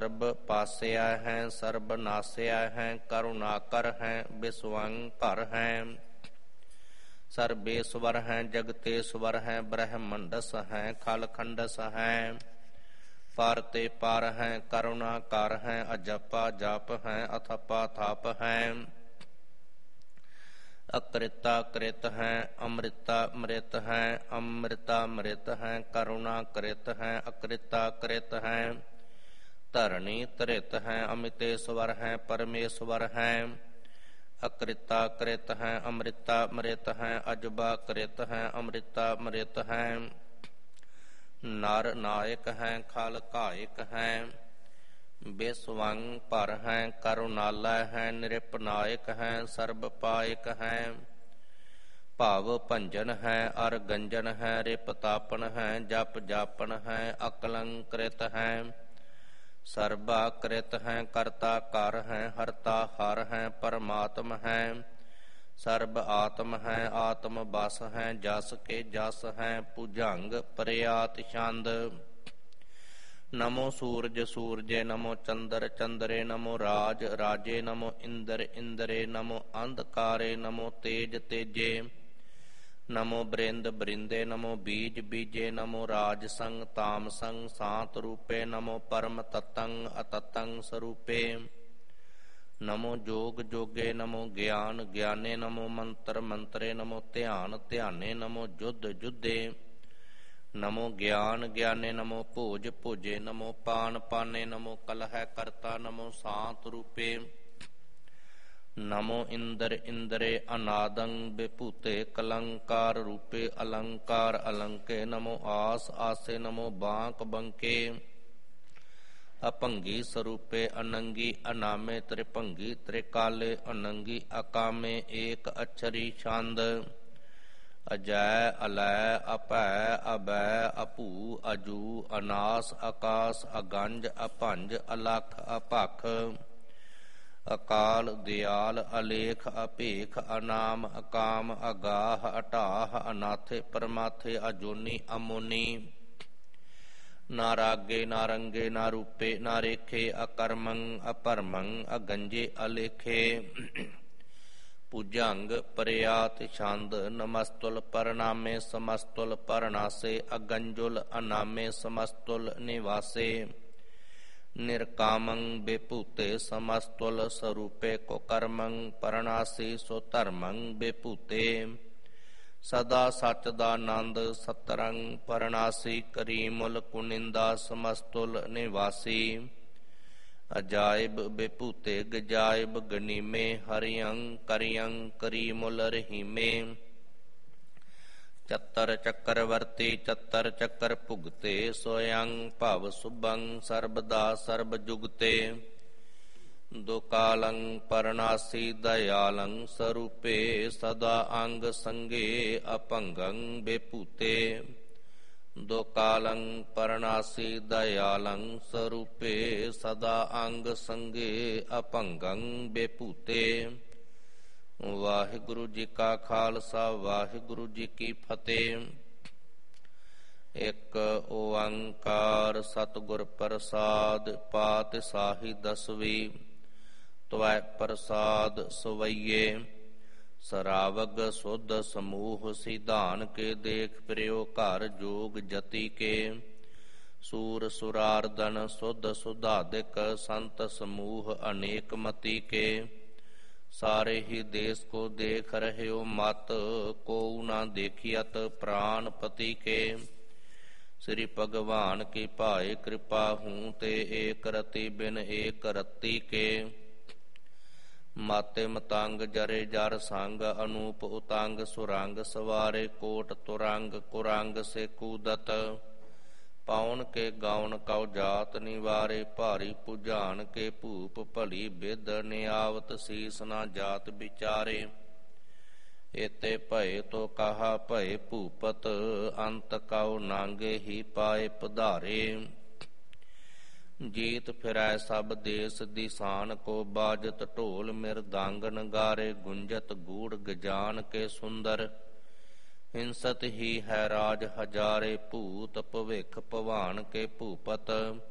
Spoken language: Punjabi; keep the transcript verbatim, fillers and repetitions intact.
ਸਰਬ ਪਾਸਿਆ ਹੈ, ਸਰਬ ਨਾਸਿਆ ਹੈ, ਕਰੁਣਾਕਰ ਹੈ, ਬਿਸਵੰਕਰ ਹੈ। ਸਰਬੇਸਵਰ ਹੈ, ਜਗਤੇਸਵਰ ਹੈ, ਬ੍ਰਹਮੰਡਸ ਹੈ, ਖਲਖੰਡਸ ਹੈ। ਪਰ ਤੇ ਪਰ ਹੈ, ਕਰੁਣਾਕਾਰ ਹੈ, ਅਜਪਾ ਜਪ ਹੈ, ਅਥਪਾ ਥਪ ਹੈ। ਅਕ੍ਰਿਤਾ ਕ੍ਰਿਤ ਹੈ, ਅੰਮ੍ਰਿਤਾ ਮ੍ਰਿਤ ਹੈ, ਅੰਮ੍ਰਿਤਾ ਮ੍ਰਿਤ ਹੈ, ਕਰੁਣਾ ਕ੍ਰਿਤ ਹੈ, ਅਕ੍ਰਿਤਾ ਕ੍ਰਿਤ ਹੈ। ਧਰਣੀ ਧਰਿਤ ਹੈ, ਅਮਿਤੇਸ਼ਵਰ ਹੈ, ਪਰਮੇਸ਼ਵਰ ਹੈ। ਅਕ੍ਰਿਤਾ ਕ੍ਰਿਤ ਹੈ, ਅੰਮ੍ਰਿਤਾ ਮ੍ਰਿਤ ਹੈ, ਅਜਬਾ ਕ੍ਰਿਤ ਹੈ, ਅੰਮ੍ਰਿਤਾ ਮ੍ਰਿਤ ਹੈ। ਨਰ ਨਾਇਕ ਹੈ, ਖਲ ਕਾਇਕ ਹੈ, ਬੇਸਵੰਗ ਭਰ ਹੈ, ਕਰੁਣਾਲਾ ਹੈ, ਨਿਰਪਨਾਇਕ ਹੈ, ਸਰਬ ਪਾਇਕ ਹੈ। ਭਾਵ ਭੰਜਨ ਹੈ, ਅਰ ਗੰਜਨ ਹੈ, ਰਿਪ ਤਾਪਨ ਹੈ, ਜਪ ਜਾਪਨ ਹੈ, ਅਕਲੰਕ੍ਰਿਤ ਹੈ। ਸਰਬਾ ਕ੍ਰਿਤ ਹੈ, ਕਰਤਾ ਕਰ ਹੈ, ਹਰਤਾ ਹਰ ਹੈ, ਪਰਮਾਤਮ ਹੈ। ਸਰਬ ਆਤਮ ਹੈ, ਆਤਮ ਬਸ ਹੈ, ਜਸ ਕੇ ਜਸ ਹੈ, ਭੁਜੰਗ ਪ੍ਰਿਆਤ ਛੰਦ। ਨਮੋ ਸੂਰਜ ਸੂਰਜੇ, ਨਮੋ ਚੰਦਰ ਚੰਦਰੇ, ਨਮੋ ਰਾਜ ਰਾਜੇ, ਨਮੋ ਇੰਦਰ ਇੰਦਰੇ, ਨਮੋ ਅੰਧਕਾਰੇ, ਨਮੋ ਤੇਜ ਤੇਜੇ। ਨਮੋ ਬ੍ਰਿੰਦ ਬ੍ਰਿੰਦੇ, ਨਮੋ ਬੀਜ ਬੀਜੇ, ਨਮੋ ਰਾਜ ਸੰਗ ਤਾਮ ਸੰਗ ਸਾਤ ਰੂਪੇ, ਨਮੋ ਪਰਮ ਤਤੰਗ ਅਤਤੰਗ ਸਰੂਪੇ। ਨਮੋ ਜੋਗ ਜੋਗੇ, ਨਮੋ ਗਿਆਨ ਗਿਆਨੇ, ਨਮੋ ਮੰਤਰ ਮੰਤਰੇ, ਨਮੋ ਧਿਆਨ ਧਿਆਨੇ, ਨਮੋ ਜੁਧ ਜੁਧੇ। ਨਮੋ ਗਿਆਨ ਗਿਆਨੇ, ਨਮੋ ਭੋਜ ਭੋਜੇ, ਨਮੋ ਪਾਨ ਪਾਨੇ, ਨਮੋ ਕਲਹਿ ਕਰਤਾ, ਨਮੋ ਸਾਤ ਰੂਪੇ। ਨਮੋ ਇੰਦਰ ਇੰਦਰੇ, ਅਨਾਦੰ ਬਿਭੂਤੇ, ਕਲੰਕਾਰ ਰੂਪੇ, ਅਲੰਕਾਰ ਅਲੰਕੇ। ਨਮੋ ਆਸ ਆਸੇ, ਨਮੋ ਬਾਂਕ ਬੰਕੇ। ਅਭੰਗੀ ਸਰੂਪੇ, ਅਨੰਗੀ ਅਨਾਮੇ, ਤ੍ਰਿਭੰਗੀ ਤ੍ਰਿਕਾਲੇ, ਅਨੰਗੀ ਅਕਾਮੇ, ਏਕ ਅਛਰੀ ਛੰਦ। ਅਜੈ ਅਲੈ ਅਭੈ ਅਬੈ ਅਭੂ ਅਜੂ, ਅਨਾਸ ਆਕਾਸ, ਅਗੰਜ ਅਭੰਜ, ਅਲਖ ਅਭਖ। ਅਕਾਲ ਦਿਆਲ, ਅਲੇਖ ਅਭੇਖ, ਅਨਾਮ ਅਕਾਮ, ਅਗਾਹ ਅਟਾਹ, ਅਨਾਥੇ ਪਰਮਾਥੇ, ਅਜੋਨੀ ਅਮੋਨੀ। ਨਾ ਰਾਗੇ ਨਾ ਰੰਗੇ, ਨਾ ਰੂਪੇ ਨਾ ਰੇਖੇ, ਅਕਰਮੰ ਅਪਰਮੰ, ਅਗੰਜੇ ਅਲੇਖੇ। ਭੁਜੰਗ ਪ੍ਰਿਆਤ ਛੰਦ। ਨਮਸਤੁਲ ਪਰਨਾਮੇ, ਸਮਸਤੁਲ ਪਰਨਾਸੇ, ਅਗੰਜੁਲ ਅਨਾਮੇ, ਸਮਸਤੁਲ ਨਿਵਾਸੇ। ਨਿਰਕਾਮੰ ਬਿਭੂਤੇ, ਸਮਸਤੁਲ ਸਰੂਪੇ, ਕੁਕਰਮੰ ਪਰਨਾਸੀ, ਸੋ ਧਰਮੰ ਬਿਭੂਤੇ। ਸਦਾ ਸਚ ਦਾ ਆਨੰਦ, ਸਤਰੰਗ ਪਰਨਾਸੀ, ਕਰੀਮੁਲ ਕੁਨਿੰਦਾ, ਸਮਸਤੁਲ ਨਿਵਾਸੀ। ਅਜਾਇਬ ਬਿਭੂਤੇ, ਗਜਾਇਬ ਗਨੀਮੇ, ਹਰਿਅੰ ਕਰਿਅੰ ਕਰੀਮੁਲ ਰਹੀਮੇ। ਚੱਤਰ ਚੱਕਰਵਰਤੀ, ਚੱਤਰ ਚੱਕਰ ਭੁਗਤੇ, ਸੋਯੰ ਭਵ ਸੁਭੰ, ਸਰਬਦਾ ਸਰਬ ਜੁਗਤੇ। ਦੁਕਾਲੰ ਪਰਨਾਸੀ, ਦਇਆਲੰ ਸਰੂਪੇ, ਸਦਾ ਅੰਗ ਸੰਗੇ, ਅਭੰਗੰ ਬਿਭੂਤੇ। ਦੁਕਾਲੰ ਪਰਨਾਸੀ, ਦਇਆਲੰ ਸਰੂਪੇ, ਸਦਾ ਅੰਗ ਸੰਗੇ, ਅਭੰਗੰ ਬਿਭੂਤੇ। ਵਾਹਿਗੁਰੂ ਜੀ ਕਾ ਖਾਲਸਾ, ਵਾਹਿਗੁਰੂ ਜੀ ਕੀ ਫਤਿਹ। ਇੱਕ ਓੰਕਾਰ ਸਤਿਗੁਰ ਪ੍ਰਸਾਦ, ਪਾਤਸ਼ਾਹੀ ਦਸਵੀਂ। ਤਵੈ ਪ੍ਰਸਾਦ ਸਵਈਏ, ਸਰਾਵਗ ਸੁਧ ਸਮੂਹ, ਸਿਧਾਨ ਕੇ ਦੇਖ ਪ੍ਰਿਯੋ, ਘਰ ਜੋਗ ਜਤੀ ਕੇ। ਸੂਰ ਸੁਰਾਰਦਨ ਸੁਧ ਸੁਧਾਦਿਕ, ਸੰਤ ਸਮੂਹ ਅਨੇਕ ਮਤੀ ਕੇ। ਸਾਰੇ ਹੀ ਦੇਸ ਕੋ ਦੇਖ ਰਹਿਓ ਮਤ, ਕੋਉ ਨਾ ਦੇਖਿਅਤ ਪ੍ਰਾਨਪਤੀ ਕੇ। ਸ੍ਰੀ ਭਗਵਾਨ ਕੀ ਭਾਏ ਕਿਰਪਾ, ਹੂੰ ਤੇ ਏਕ ਰਤੀ ਬਿਨ ਏਕ ਰਤੀ ਕੇ। ਮਾਤੇ ਮਤੰਗ ਜਰੇ ਜਰ ਸੰਗ, ਅਨੂਪ ਉਤੰਗ ਸੁਰੰਗ ਸਵਾਰੇ। ਕੋਟ ਤੁਰੰਗ ਕੁਰੰਗ ਸੇ ਕੂਦਤ, ਪਾਉਣ ਕੇ ਗਾਉਣ ਕਉ ਜਾਤ ਨਿਵਾਰੇ। ਭਾਰੀ ਭੁਜਾਨ ਕੇ ਭੂਪ, ਭਲੀ ਬਿਦ ਨਿਆਵਤ, ਸੀਸ ਨਾ ਜਾਤ ਵਿਚਾਰੇ। ਏਤੇ ਭਏ ਤੋ ਕਹਾ ਭਏ ਭੂਪਤ, ਅੰਤ ਕਉ ਨਾਂਗੇ ਹੀ ਪਾਏ ਪਧਾਰੇ। ਜੀਤ ਫਿਰੈ ਸਭ ਦੇਸ ਦਿਸਾਨ ਕੋ, ਬਾਜਤ ਢੋਲ ਮਿਰਦਾੰਗ ਨਗਾਰੇ। ਗੁੰਜਤ ਗੂੜ ਗਜਾਨ ਕੇ ਸੁੰਦਰ, ਹਿੰਸਤ ਹੀ ਹੈ ਰਾਜ ਹਜ਼ਾਰੇ। ਭੂਤ ਭਵਿਖ ਭਵਾਨ ਕੇ ਭੂਪਤ,